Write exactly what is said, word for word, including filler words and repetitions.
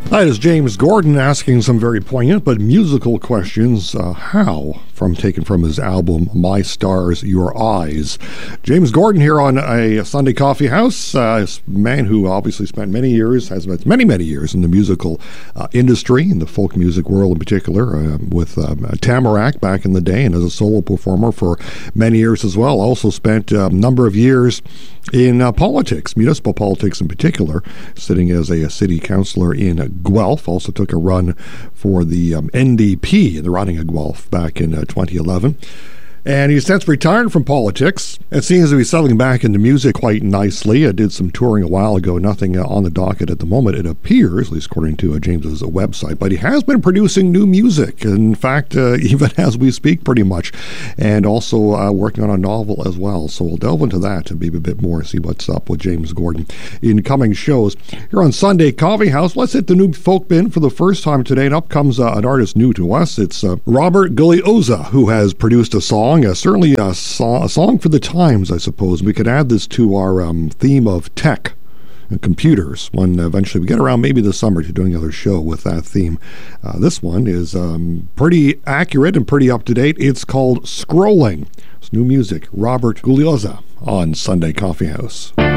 That is James Gordon asking some very poignant but musical questions. Uh, how? From taken from his album My Stars, Your Eyes. James Gordon here on a Sunday Coffee House. Uh, a man who obviously spent many years, has spent many, many years in the musical uh, industry, in the folk music world in particular, uh, with um, Tamarack back in the day, and as a solo performer for many years as well. Also spent a number of years in uh, politics, municipal politics in particular, sitting as a, a city councillor in Guelph. Also took a run for the um, N D P in the riding of Guelph back in uh, twenty eleven. And he's since retired from politics and seems to be settling back into music quite nicely. I did some touring a while ago, nothing uh, on the docket at the moment, it appears, at least according to uh, James's website. But he has been producing new music, in fact, uh, even as we speak pretty much, and also uh, working on a novel as well. So we'll delve into that and maybe a bit more, see what's up with James Gordon in coming shows. Here on Sunday Coffee House, let's hit the new folk bin for the first time today. And up comes uh, an artist new to us. It's uh, Robert Gulioza, who has produced a song. Uh, certainly a, so- a song for the times, I suppose. We could add this to our um, theme of tech and computers when eventually we get around maybe this summer to doing another show with that theme. Uh, this one is um, pretty accurate and pretty up-to-date. It's called Scrolling. It's new music. Robert Gulioza on Sunday Coffee House.